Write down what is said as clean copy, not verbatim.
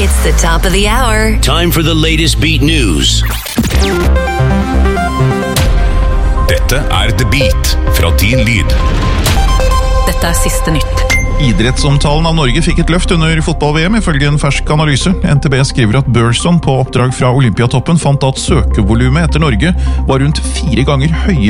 It's the top of the hour. Time for the latest beat news. Dette The Beat fra Din Lyd. Dette siste nytt. Idrettsomtalen av Norge fikk et løft under fotball-VM ifølge en fersk analyse. NTB skriver at Burson på oppdrag fra Olympiatoppen fant at søkevolumet etter Norge var rundt 4 ganger høyere